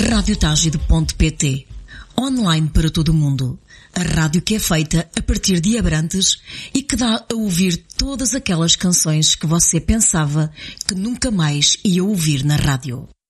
Radiotágido.pt, online para todo o mundo. A rádio que é feita a partir de Abrantes e que dá a ouvir todas aquelas canções que você pensava que nunca mais ia ouvir na rádio.